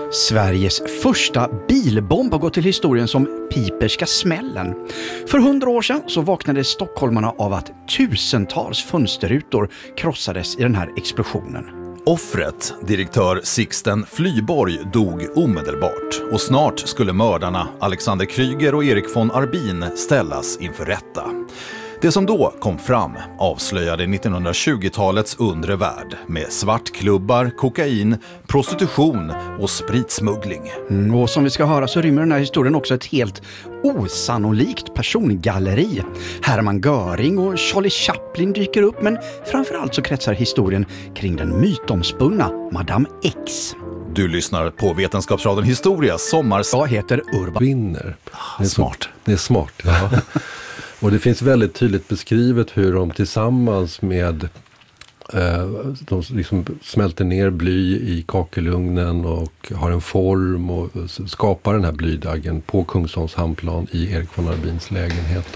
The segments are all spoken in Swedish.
Sveriges första bilbomb har gått till historien som Piperska smällen. För 100 år sedan så vaknade stockholmarna av att tusentals fönsterrutor krossades i den här explosionen. Offret, direktör Sixten Flyborg, dog omedelbart och snart skulle mördarna Alexander Kryger och Erik von Arbin ställas inför rätta. Det som då kom fram avslöjade 1920-talets undre värld med svartklubbar, kokain, prostitution och spritsmuggling. Och som vi ska höra så rymmer den här historien också ett helt osannolikt persongalleri. Hermann Göring och Charlie Chaplin dyker upp, men framförallt så kretsar historien kring den mytomspunna Madame X. Du lyssnar på Vetenskapsradion Historia sommar. Jag heter Urban. Vinner. Det är smart. Det är smart, ja. Och det finns väldigt tydligt beskrivet hur de tillsammans med de liksom smälter ner bly i kakelugnen och har en form och skapar den här blydaggen på Kungsholms hamnplan i Erik von Arbins lägenhet.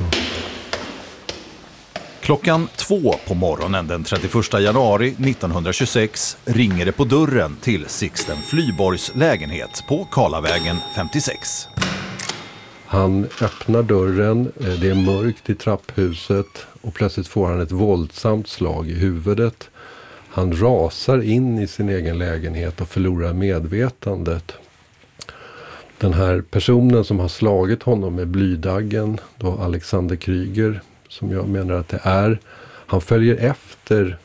Klockan 2 på morgonen den 31 januari 1926 ringer det på dörren till Sixten Flyborgs lägenhet på Karlavägen 56. Han öppnar dörren, det är mörkt i trapphuset och plötsligt får han ett våldsamt slag i huvudet. Han rasar in i sin egen lägenhet och förlorar medvetandet. Den här personen som har slagit honom med blydaggen, då Alexander Kryger, som jag menar att det är, han följer efter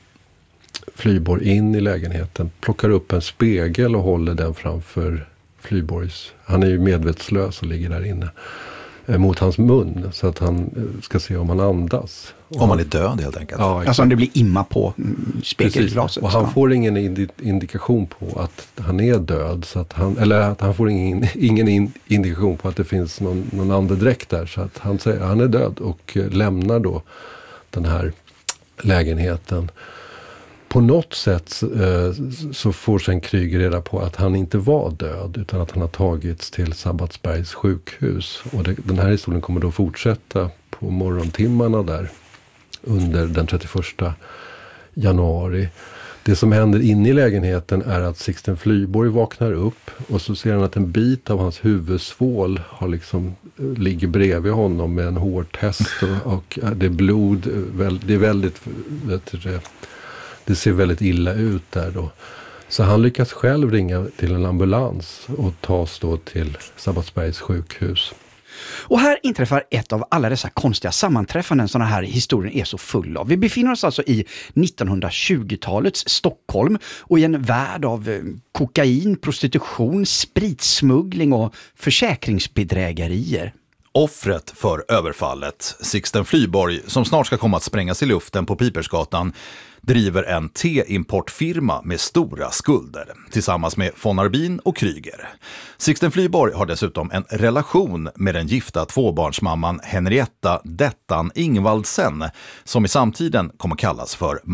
Flyborg in i lägenheten, plockar upp en spegel och håller den framför Flyborgs. Han är ju medvetslös och ligger där inne mot hans mun så att han ska se om han andas. Om han är död helt enkelt. Ja, alltså om det blir imma på spegelglaset. Och han får ingen indikation på att han är död. Så att han får ingen indikation på att det finns någon andedräkt där. Så att han säger att han är död och lämnar då den här lägenheten. På något sätt så får sen Kryger reda på att han inte var död utan att han har tagits till Sabbatsbergs sjukhus. Och den här historien kommer då fortsätta på morgontimmarna där under den 31 januari. Det som händer inne i lägenheten är att Sixten Flyborg vaknar upp och så ser han att en bit av hans huvudsvål ligger bredvid honom med en hårtest och det är blod. Det är väldigt... Det ser väldigt illa ut där då. Så han lyckas själv ringa till en ambulans och tas då till Sabbatsbergs sjukhus. Och här inträffar ett av alla dessa konstiga sammanträffanden sådana här historien är så full av. Vi befinner oss alltså i 1920-talets Stockholm och i en värld av kokain, prostitution, spritsmuggling och försäkringsbedrägerier. Offret för överfallet, Sixten Flyborg, som snart ska komma att sprängas i luften på Pipersgatan, driver en teimportfirma med stora skulder tillsammans med von Arbin och Kryger. Sixten Flyborg har dessutom en relation med den gifta tvåbarnsmamman Henrietta Dettan Ingvaldsen, som i samtiden kommer kallas för